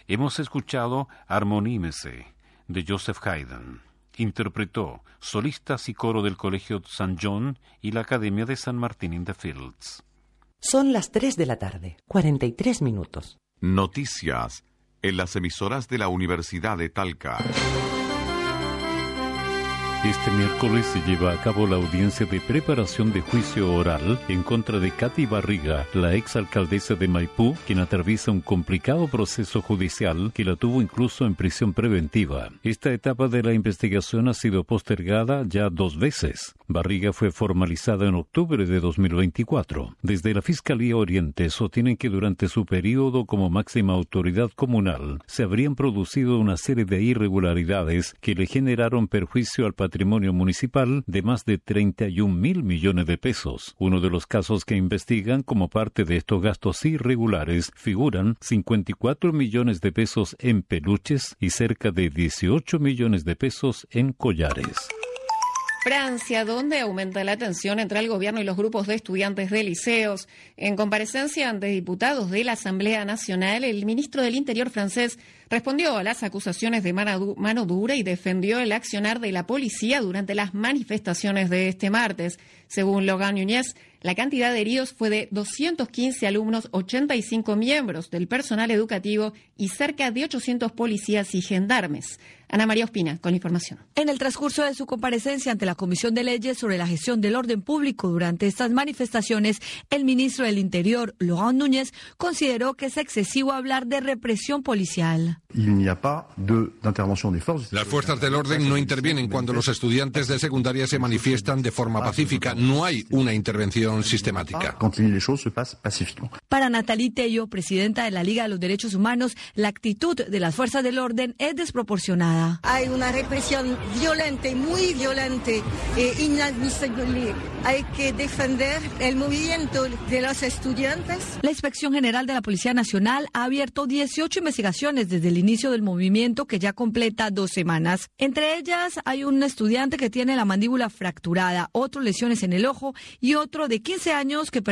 Hemos escuchado Armonímese, de Joseph Haydn. Interpretó solistas y coro del Colegio St. John y la Academia de San Martín in the Fields. Son las 3 de la tarde, 43 minutos. Noticias en las emisoras de la Universidad de Talca. Este miércoles se lleva a cabo la audiencia de preparación de juicio oral en contra de Katy Barriga, la exalcaldesa de Maipú, quien atraviesa un complicado proceso judicial que la tuvo incluso en prisión preventiva. Esta etapa de la investigación ha sido postergada ya 2 veces. Barriga fue formalizada en octubre de 2024. Desde la Fiscalía Oriente sostienen que durante su periodo como máxima autoridad comunal se habrían producido una serie de irregularidades que le generaron perjuicio al patrimonio municipal de más de 31.000 millones de pesos. Uno de los casos que investigan como parte de estos gastos irregulares figuran 54 millones de pesos en peluches y cerca de 18 millones de pesos en collares. Francia, donde aumenta la tensión entre el gobierno y los grupos de estudiantes de liceos. En comparecencia ante diputados de la Asamblea Nacional, el ministro del Interior francés respondió a las acusaciones de mano dura y defendió el accionar de la policía durante las manifestaciones de este martes. Según Logan Núñez, la cantidad de heridos fue de 215 alumnos, 85 miembros del personal educativo y cerca de 800 policías y gendarmes. Ana María Ospina, con la información. En el transcurso de su comparecencia ante la Comisión de Leyes sobre la gestión del orden público durante estas manifestaciones, el ministro del Interior, Laurent Núñez, consideró que es excesivo hablar de represión policial. Las fuerzas del orden no intervienen cuando los estudiantes de secundaria se manifiestan de forma pacífica. No hay una intervención sistemática. Para Nathalie Tello, presidenta de la Liga de los Derechos Humanos, la actitud de las fuerzas del orden es desproporcionada. Hay una represión violenta, muy violenta e inadmisible. Hay que defender el movimiento de los estudiantes. La Inspección General de la Policía Nacional ha abierto 18 investigaciones desde el inicio del movimiento, que ya completa 2 semanas. Entre ellas hay un estudiante que tiene la mandíbula fracturada, otro lesiones en el ojo y otro de 15 años que